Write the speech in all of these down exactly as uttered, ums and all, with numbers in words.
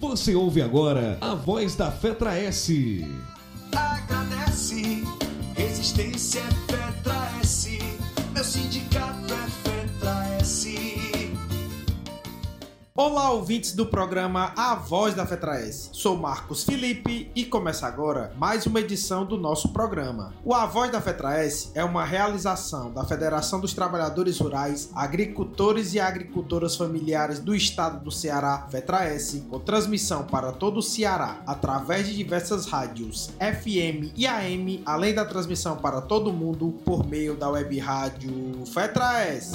Você ouve agora a voz da FETRAES. Agradece, resistência é FETRAES, meu sindicato é FETRAES. Olá, ouvintes do programa A Voz da FETRAES. Sou Marcos Felipe e começa agora mais uma edição do nosso programa. O A Voz da FETRAES é uma realização da Federação dos Trabalhadores Rurais, Agricultores e Agricultoras Familiares do Estado do Ceará, FETRAES, com transmissão para todo o Ceará através de diversas rádios F M e A M, além da transmissão para todo o mundo por meio da web rádio FETRAES.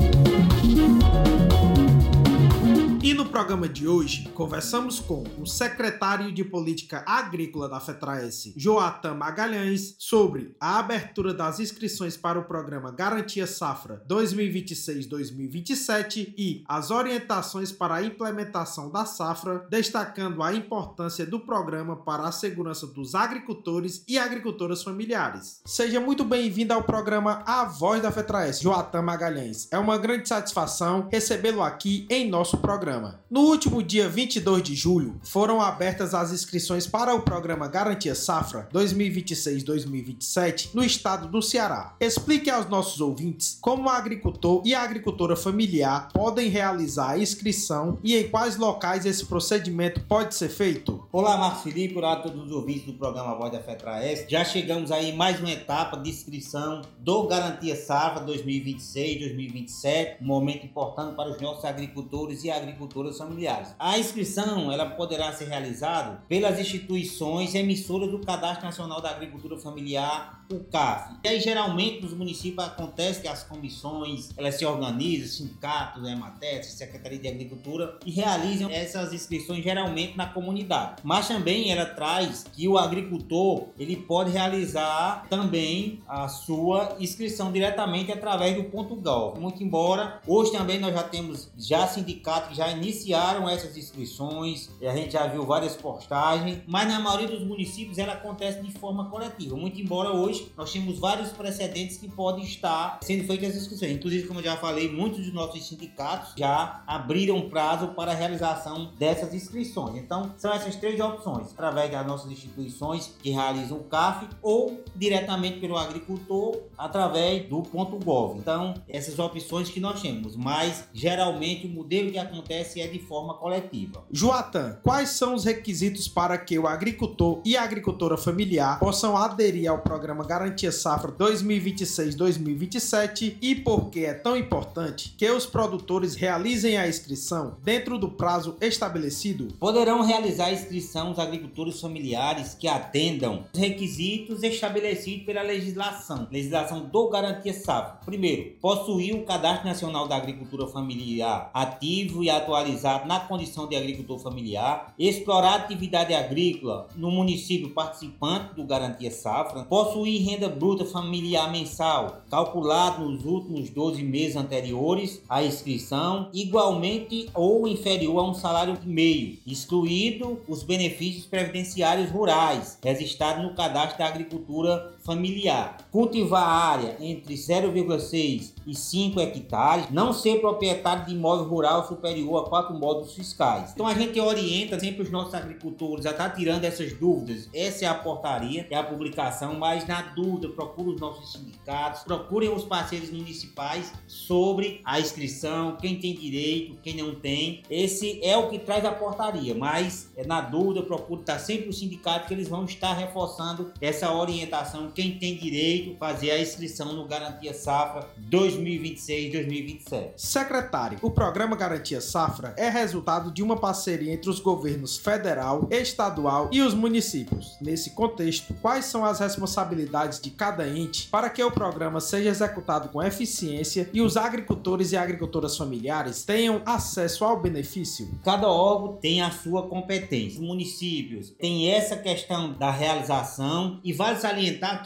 E no programa de hoje, conversamos com o secretário de Política Agrícola da FETRAES, Joatan Magalhães, sobre a abertura das inscrições para o programa Garantia Safra dois mil e vinte e seis a dois mil e vinte e sete e as orientações para a implementação da safra, destacando a importância do programa para a segurança dos agricultores e agricultoras familiares. Seja muito bem-vindo ao programa A Voz da FETRAES, Joatan Magalhães. É uma grande satisfação recebê-lo aqui em nosso programa. No último dia vinte e dois de julho, foram abertas as inscrições para o programa Garantia Safra dois mil e vinte e seis a dois mil e vinte e sete no estado do Ceará. Explique aos nossos ouvintes como o agricultor e a agricultora familiar podem realizar a inscrição e em quais locais esse procedimento pode ser feito. Olá, Marcos Felipe, olá a todos os ouvintes do programa Voz da FETRAES. Já chegamos aí em mais uma etapa de inscrição do Garantia Safra dois mil e vinte e seis a dois mil e vinte e sete, um momento importante para os nossos agricultores e agricultoras familiares. A inscrição ela poderá ser realizada pelas instituições emissoras do Cadastro Nacional da Agricultura Familiar, o C A F. E aí, geralmente, nos municípios acontece que as comissões elas se organizam, sindicatos, Ematetes, Secretaria de Agricultura, e realizam essas inscrições geralmente na comunidade. Mas também ela traz que o agricultor ele pode realizar também a sua inscrição diretamente através do ponto gov. Muito embora hoje também nós já temos já sindicatos que já iniciaram essas inscrições, e a gente já viu várias postagens, mas na maioria dos municípios ela acontece de forma coletiva. Muito embora hoje nós temos vários precedentes que podem estar sendo feitas as inscrições. Inclusive, como eu já falei, muitos dos nossos sindicatos já abriram prazo para a realização dessas inscrições. Então, são essas três opções: através das nossas instituições que realizam o C A F ou diretamente pelo agricultor através do ponto gov. Então, essas opções que nós temos, mas geralmente o modelo que acontece é de forma coletiva. Joatan, quais são os requisitos para que o agricultor e a agricultora familiar possam aderir ao programa Garantia Safra dois mil e vinte e seis a dois mil e vinte e sete e por que é tão importante que os produtores realizem a inscrição dentro do prazo estabelecido? Poderão realizar a inscrição os agricultores familiares que atendam os requisitos estabelecidos pela legislação, legislação do Garantia Safra. Primeiro, possuir o Cadastro Nacional da Agricultura Familiar ativo e atualizado na condição de agricultor familiar, explorar atividade agrícola no município participante do Garantia Safra, possuir renda bruta familiar mensal calculado nos últimos doze meses anteriores à inscrição, igualmente ou inferior a um salário e meio, excluído os benefícios previdenciários rurais registrados no Cadastro da Agricultura Familiar, cultivar a área entre zero vírgula seis e cinco hectares, não ser proprietário de imóvel rural superior a quatro módulos fiscais. Então a gente orienta sempre os nossos agricultores a estar tirando essas dúvidas. Essa é a portaria, é a publicação, mas na dúvida procure os nossos sindicatos, procurem os parceiros municipais sobre a inscrição, quem tem direito, quem não tem. Esse é o que traz a portaria, mas na dúvida procure estar sempre o sindicato, que eles vão estar reforçando essa orientação, quem tem direito fazer a inscrição no Garantia Safra dois mil e vinte e seis a dois mil e vinte e sete. Secretário, o programa Garantia Safra é resultado de uma parceria entre os governos federal, estadual e os municípios. Nesse contexto, quais são as responsabilidades de cada ente para que o programa seja executado com eficiência e os agricultores e agricultoras familiares tenham acesso ao benefício? Cada órgão tem a sua competência. Os municípios têm essa questão da realização, e vale salientar que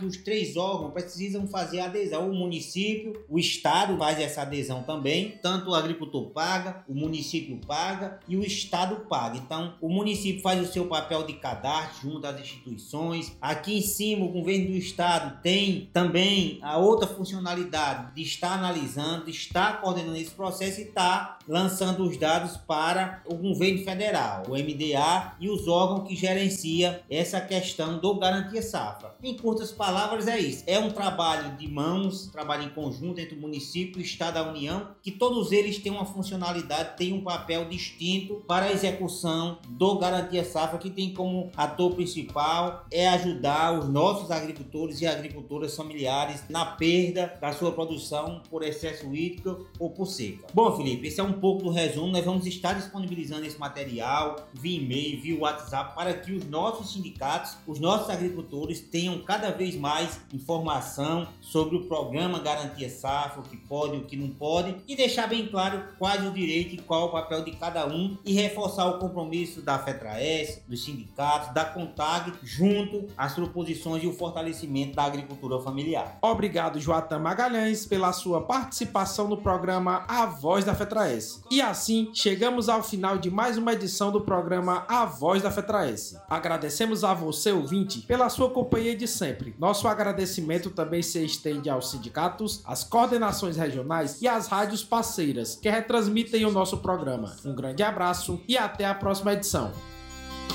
que os três órgãos precisam fazer a adesão. O município, o estado faz essa adesão também, tanto o agricultor paga, o município paga e o estado paga. Então, o município faz o seu papel de cadastro junto às instituições. Aqui em cima, o governo do estado tem também a outra funcionalidade de estar analisando, de estar coordenando esse processo e estar lançando os dados para o governo federal, o M D A e os órgãos que gerenciam essa questão do Garantia Safra. Em curtas palavras, é isso. É um trabalho de mãos, trabalho em conjunto entre o município, o estado e a União, que todos eles têm uma funcionalidade, têm um papel distinto para a execução do Garantia Safra, que tem como ator principal é ajudar os nossos agricultores e agricultoras familiares na perda da sua produção por excesso hídrico ou por seca. Bom, Felipe, esse é um pouco do resumo. Nós vamos estar disponibilizando esse material via e-mail, via WhatsApp, para que os nossos sindicatos, os nossos agricultores tenham cada vez mais informação sobre o programa Garantia Safra, o que pode, o que não pode, e deixar bem claro quais os direitos e qual o papel de cada um, e reforçar o compromisso da FETRAES, dos sindicatos, da CONTAG, junto às proposições e o fortalecimento da agricultura familiar. Obrigado, Joatan Magalhães, pela sua participação no programa A Voz da FETRAES. E assim, chegamos ao final de mais uma edição do programa A Voz da FETRAES. Agradecemos a você, ouvinte, pela sua companhia de sempre. Nosso agradecimento também se estende aos sindicatos, às coordenações regionais e às rádios parceiras que retransmitem o nosso programa. Um grande abraço e até a próxima edição.